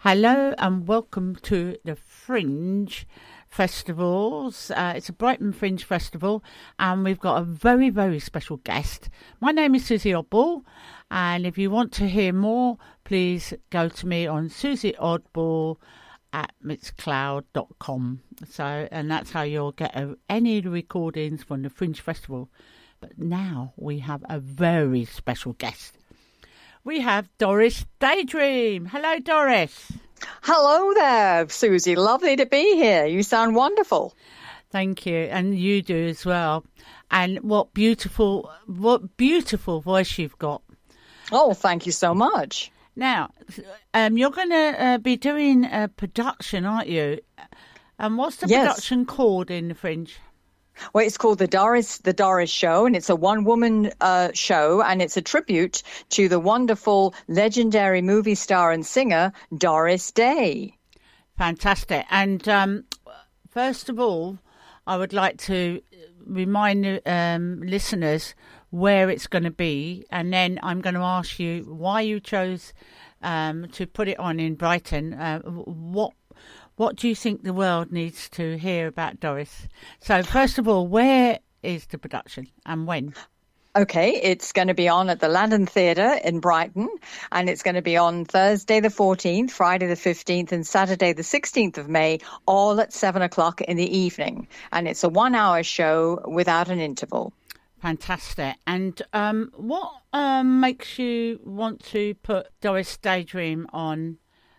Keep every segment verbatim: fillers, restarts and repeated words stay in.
Hello and welcome to the Fringe Festivals. Uh, it's a Brighton Fringe Festival and we've got a very, very special guest. My name is Susie Oddball, and if you want to hear more, please go to me on Susie Oddball at mixcloud dot com. So, and that's how you'll get a, any of the recordings from the Fringe Festival. But now we have a very special guest. We have Doris Daydream. Hello, Doris. Hello there, Susie. Lovely to be here. You sound wonderful. Thank you, and you do as well. And what beautiful, what beautiful voice you've got. Oh, thank you so much. Now, um, you're going to uh, be doing a production, aren't you? And what's the yes. production called in the Fringe? Well, it's called the Doris the Doris Show, and it's a one-woman uh, show, and it's a tribute to the wonderful, legendary movie star and singer Doris Day. Fantastic. And um, first of all, I would like to remind um, listeners where it's going to be, and then I'm going to ask you why you chose um, to put it on in Brighton. Uh, what What do you think the world needs to hear about Doris? So, first of all, where is the production and when? Okay, it's going to be on at the Landon Theatre in Brighton, and it's going to be on Thursday the fourteenth, Friday the fifteenth, and Saturday the sixteenth of May, all at seven o'clock in the evening. And it's a one-hour show without an interval. Fantastic. And um, what um, makes you want to put Doris Daydream on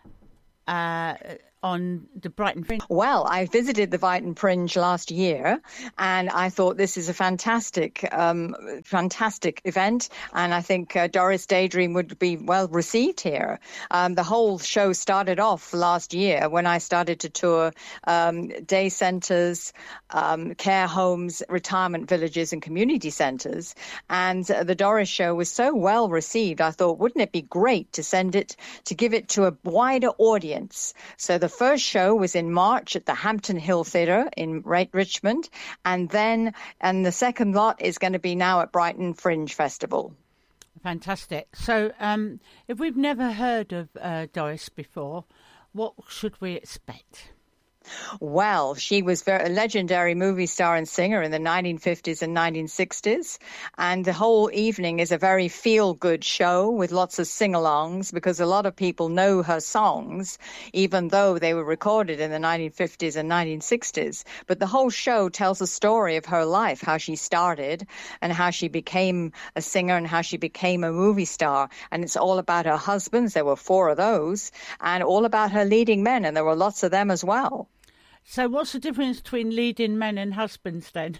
uh on the Brighton Fringe? Well, I visited the Brighton Fringe last year, and I thought this is a fantastic, um, fantastic event, and I think uh, Doris Daydream would be well received here. Um, the whole show started off last year when I started to tour um, day centres, um, care homes, retirement villages, and community centres, and uh, the Doris Show was so well received. I thought, wouldn't it be great to send it, to give it to a wider audience? So the first show was in March at the Hampton Hill Theatre in Richmond, and then and the second lot is going to be now at Brighton Fringe Festival. Fantastic. So um, if we've never heard of uh, Doris before, what should we expect? Well, she was very, a legendary movie star and singer in the nineteen fifties and nineteen sixties. And the whole evening is a very feel-good show with lots of sing-alongs because a lot of people know her songs, even though they were recorded in the nineteen fifties and nineteen sixties. But the whole show tells a story of her life, how she started and how she became a singer and how she became a movie star. And it's all about her husbands. There were four of those, and all about her leading men. And there were lots of them as well. So what's the difference between leading men and husbands then?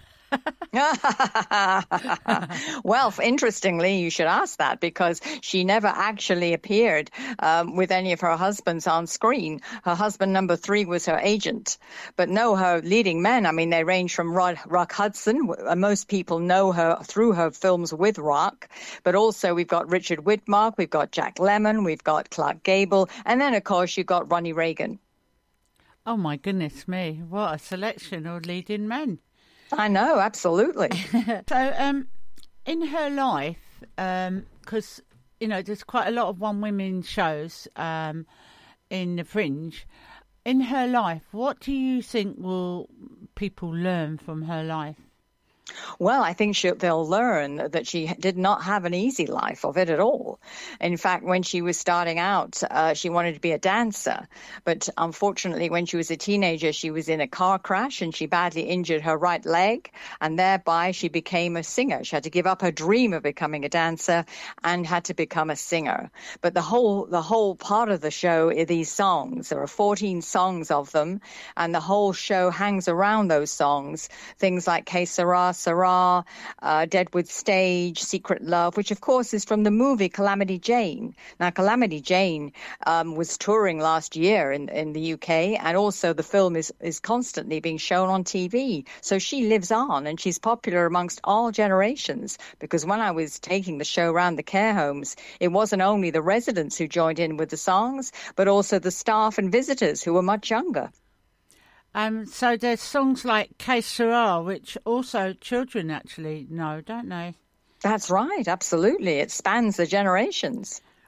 Well, interestingly, you should ask that because she never actually appeared um, with any of her husbands on screen. Her husband number three was her agent. But no, her leading men, I mean, they range from Rod, Rock Hudson. Most people know her through her films with Rock. But also we've got Richard Widmark, we've got Jack Lemmon, we've got Clark Gable. And then, of course, you've got Ronnie Reagan. Oh, my goodness me. What a selection of leading men. I know, absolutely. So, um, in her life, because, um, you know, there's quite a lot of one-women shows um, in the Fringe. In her life, what do you think will people learn from her life? Well, I think she, they'll learn that she did not have an easy life of it at all. In fact, when she was starting out, uh, she wanted to be a dancer. But unfortunately, when she was a teenager, she was in a car crash and she badly injured her right leg. And thereby, she became a singer. She had to give up her dream of becoming a dancer and had to become a singer. But the whole the whole part of the show are these songs. There are fourteen songs of them. And the whole show hangs around those songs. Things like Que Sera, Sera, uh, Deadwood Stage, Secret Love, which of course is from the movie Calamity Jane. Now, Calamity Jane um, was touring last year in, in the U K, and also the film is, is constantly being shown on T V. So she lives on, and she's popular amongst all generations, because when I was taking the show around the care homes, it wasn't only the residents who joined in with the songs, but also the staff and visitors who were much younger. Um, so there's songs like Que Sera, which also children actually know, don't they? That's right, absolutely. It spans the generations.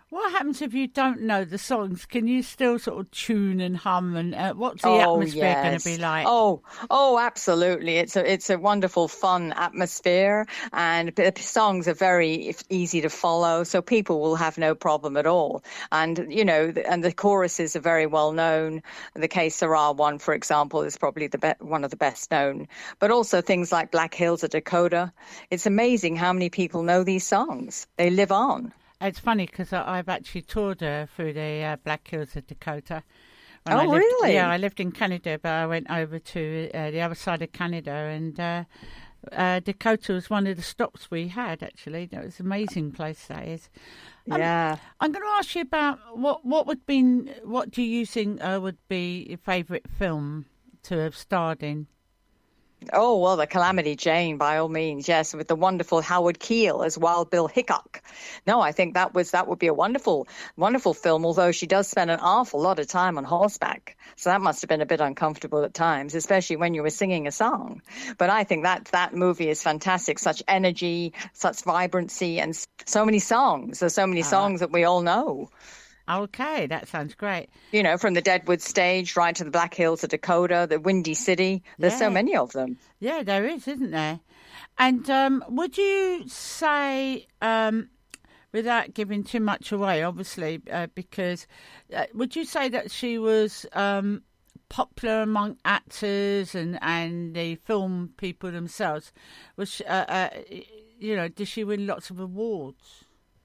What happens if you don't know the songs? Can you still sort of tune and hum? And uh, what's the Oh, atmosphere yes. going to be like? Oh, oh, absolutely. It's a it's a wonderful, fun atmosphere, and the songs are very easy to follow, so people will have no problem at all. And you know, and the choruses are very well known. The Que Sera one, for example, is probably the be- one of the best known. But also things like Black Hills of Dakota. It's amazing how many people know these songs. They live on. It's funny because I've actually toured uh, through the uh, Black Hills of Dakota. When Oh, I lived, really? Yeah, I lived in Canada, but I went over to uh, the other side of Canada, and uh, uh, Dakota was one of the stops we had, actually. That was an amazing place, that is. Um, Yeah. I'm going to ask you about what, what would been, what do you think uh, would be your favourite film to have starred in? Oh, well, the Calamity Jane, by all means, yes, with the wonderful Howard Keel as Wild Bill Hickok. No, I think that was that would be a wonderful, wonderful film, although she does spend an awful lot of time on horseback. So that must have been a bit uncomfortable at times, especially when you were singing a song. But I think that that movie is fantastic, such energy, such vibrancy, and so many songs. There's so many songs that we all know. Okay, that sounds great. You know, from the Deadwood Stage right to the Black Hills of Dakota, the Windy City. There's Yeah. so many of them. Yeah, there is, isn't there? And um, would you say, um, without giving too much away, obviously, uh, because uh, would you say that she was um, popular among actors and, and the film people themselves? Was she, uh, uh, you know, did she win lots of awards?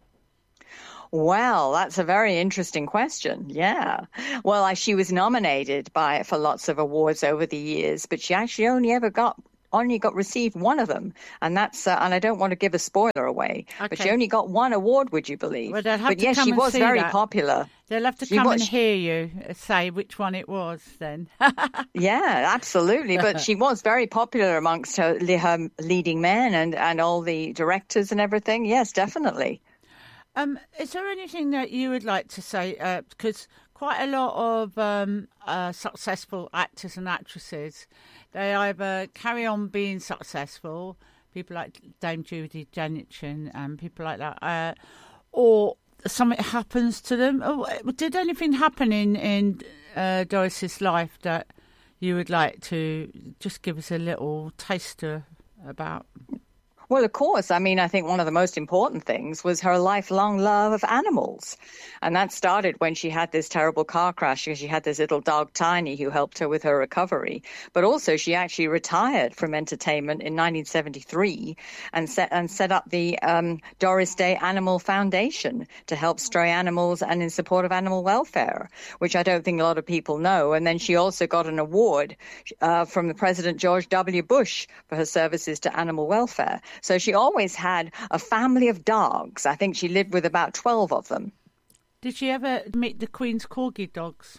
Well, that's a very interesting question. Yeah. Well, I, she was nominated by for lots of awards over the years, but she actually only ever got only got received one of them, and that's uh, and I don't want to give a spoiler away, Okay. but she only got one award. Would you believe? Well, they'll have but to yes, come she and was see very that. popular. They'll have to She come was- and hear you say which one it was then. Yeah, absolutely. But she was very popular amongst her, her leading men and and all the directors and everything. Yes, definitely. Um, is there anything that you would like to say? Uh, because quite a lot of um, uh, successful actors and actresses, they either carry on being successful, people like Dame Judi Dench and, and people like that, uh, or something happens to them. Oh, did anything happen in, in uh, Doris's life that you would like to just give us a little taster about? Well, of course. I mean, I think one of the most important things was her lifelong love of animals. And that started when she had this terrible car crash because she had this little dog, Tiny, who helped her with her recovery. But also she actually retired from entertainment in nineteen seventy-three and set, and set up the um, Doris Day Animal Foundation to help stray animals and in support of animal welfare, which I don't think a lot of people know. And then she also got an award uh, from the President George W. Bush for her services to animal welfare. So she always had a family of dogs. I think she lived with about twelve of them. Did she ever meet the Queen's Corgi dogs?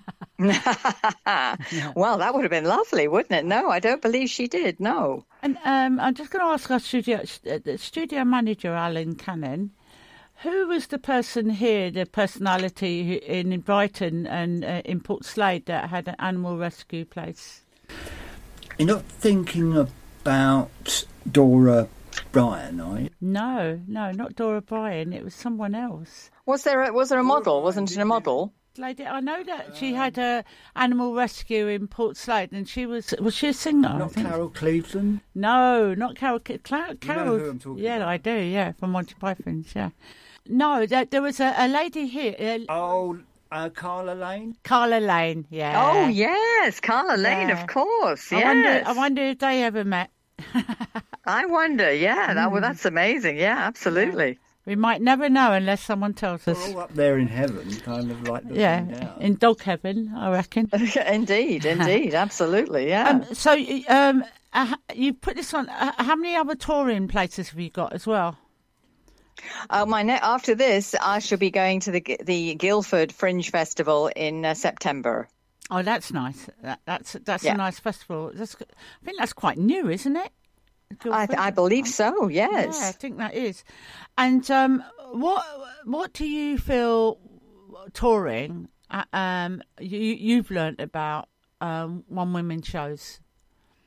Well, that would have been lovely, wouldn't it? No, I don't believe she did, no. And um, I'm just going to ask our studio, uh, the studio manager, Alan Cannon, who was the person here, the personality who, in Brighton and uh, in Port Slade that had an animal rescue place? You're not thinking about Dora Bryan, are you? No, no, not Dora Bryan. It was someone else. Was there a, was there a model? Wasn't it a model? Lady, I know that she had a animal rescue in Port Slade, and she was was she a singer? I Not think? Carol Cleveland? No, not Carol. Cla- Carol. who I'm talking yeah, about. I do. Yeah, from Monty Python's. Yeah. No, there, there was a, a lady here, uh, Oh, uh, Carla Lane? Carla Lane. Yeah. Oh, yes, Carla Lane, Yeah. of course, I yes. wonder. I wonder if they ever met. I wonder, yeah, that, well, that's amazing, yeah, absolutely. We might never know unless someone tells They're us. all up there in heaven, kind of like looking Yeah, down. in dog heaven, I reckon. Indeed, indeed, absolutely, yeah. Um, so, um, uh, you put this on. Uh, how many other touring places have you got as well? Uh, my ne- after this, I shall be going to the the Guildford Fringe Festival in uh, September. Oh, that's nice. That, that's that's Yeah. a nice festival. That's, I think that's quite new, isn't it? I, th- I believe so, yes. Yeah, I think that is. And um, what what do you feel touring? Uh, um, you you've learnt about um, one women shows.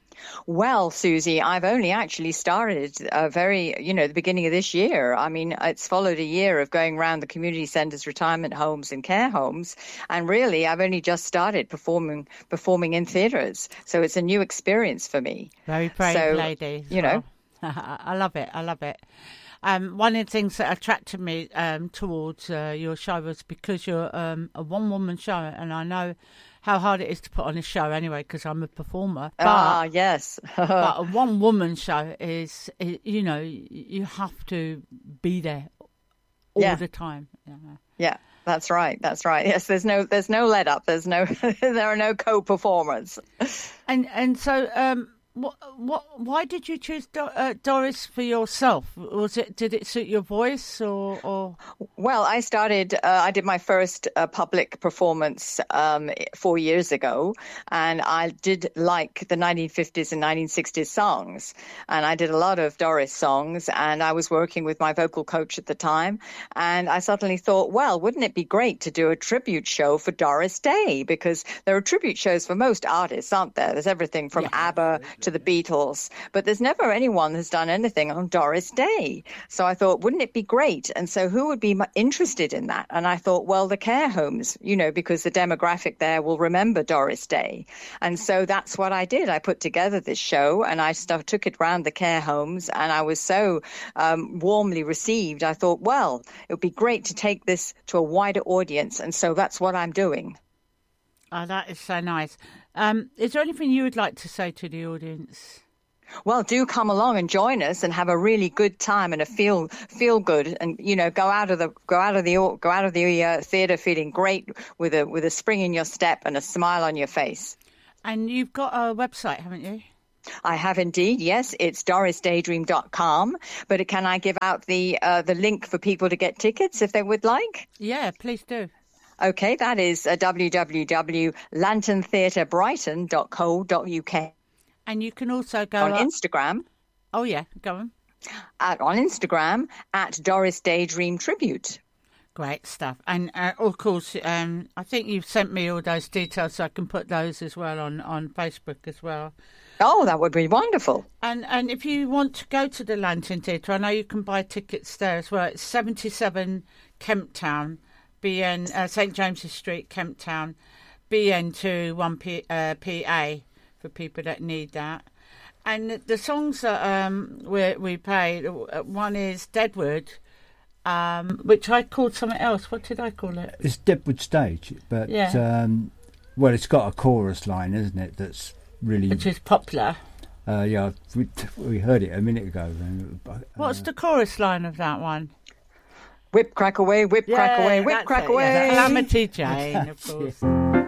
Well, Susie, I've only actually started uh, very, you know, the beginning of this year. I mean, it's followed a year of going around the community centres, retirement homes and care homes. And really, I've only just started performing performing in theatres. So it's a new experience for me. Very brave so, lady. You well. know. I love it. I love it. Um, one of the things that attracted me um, towards uh, your show was because you're um, a one-woman show, and I know how hard it is to put on a show anyway, because I'm a performer. But, ah, yes. but a one-woman show is, you know, you have to be there all yeah. the time. Yeah. yeah, that's right. That's right. Yes, there's no, there's no let up. There's no, there are no co-performers. And and so. Um, What, what, why did you choose Do- uh, Doris for yourself? Was it did it suit your voice or? or... Well, I started. Uh, I did my first uh, public performance um, four years ago, and I did like the nineteen fifties and nineteen sixties songs, and I did a lot of Doris songs. And I was working with my vocal coach at the time, and I suddenly thought, well, wouldn't it be great to do a tribute show for Doris Day? Because there are tribute shows for most artists, aren't there? There's everything from yeah. ABBA to the Beatles, but there's never anyone who's done anything on Doris Day. So I thought, wouldn't it be great? And so who would be interested in that? And I thought, well, the care homes, you know, because the demographic there will remember Doris Day. And so that's what I did. I put together this show and I st- took it round the care homes, and I was so um, warmly received. I thought, well, it would be great to take this to a wider audience. And so that's what I'm doing. Oh, that is so nice. Um, is there anything you would like to say to the audience? Well, do come along and join us and have a really good time and a feel feel good, and you know, go out of the go out of the go out of the uh, theatre feeling great with a with a spring in your step and a smile on your face. And you've got a website, haven't you? I have indeed, yes. It's doris daydream dot com. But can I give out the uh, the link for people to get tickets if they would like? Yeah, please do. Okay, that is uh, w w w dot lantern theatre brighton dot co dot u k. And you can also go on up... Instagram. Oh, yeah, go on. At, on Instagram at Doris Daydream Tribute. Great stuff. And, uh, of course, um, I think you've sent me all those details, so I can put those as well on, on Facebook as well. Oh, that would be wonderful. And and if you want to go to the Lantern Theatre, I know you can buy tickets there as well. It's seventy-seven Kemp Town. B N uh, Saint James's Street, Kemp Town, B N two one P, uh, P A for people that need that. And the songs that um, we we played, one is Deadwood, um, which I called something else. What did I call it? It's Deadwood Stage, but yeah. um, well, it's got a chorus line, isn't it? That's really which is popular. Uh, yeah, we, we heard it a minute ago. Uh, What's the chorus line of that one? Whip, crack away, whip, yeah, crack away, whip, crack it, away. Yeah, Calamity Jane, of course.